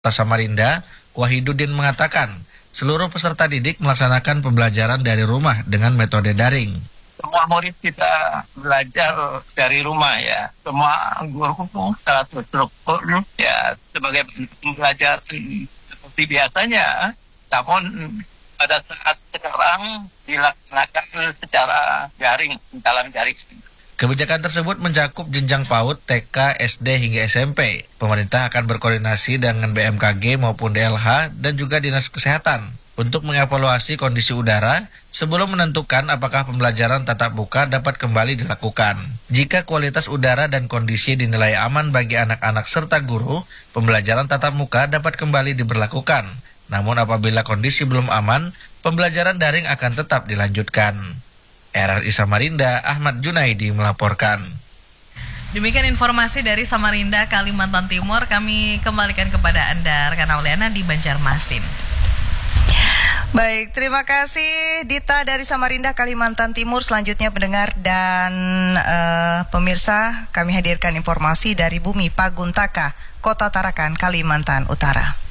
Samarinda, Wahidudin mengatakan, seluruh peserta didik melaksanakan pembelajaran dari rumah dengan metode daring. Semua murid kita belajar dari rumah ya. Semua guru sangat berstruktur ya sebagai pembelajaran seperti biasanya. Namun pada saat sekarang dilaksanakan secara daring, dalam daring. Kebijakan tersebut mencakup jenjang PAUD, TK, SD hingga SMP. Pemerintah akan berkoordinasi dengan BMKG maupun DLH dan juga Dinas Kesehatan untuk mengevaluasi kondisi udara sebelum menentukan apakah pembelajaran tatap muka dapat kembali dilakukan. Jika kualitas udara dan kondisi dinilai aman bagi anak-anak serta guru, pembelajaran tatap muka dapat kembali diberlakukan. Namun apabila kondisi belum aman, pembelajaran daring akan tetap dilanjutkan. RRI Samarinda, Ahmad Junaidi melaporkan. Demikian informasi dari Samarinda, Kalimantan Timur. Kami kembalikan kepada Anda, rekan Auliana di Banjarmasin. Baik, terima kasih Dita dari Samarinda, Kalimantan Timur. Selanjutnya pendengar dan pemirsa, kami hadirkan informasi dari Bumi Paguntaka, Kota Tarakan, Kalimantan Utara.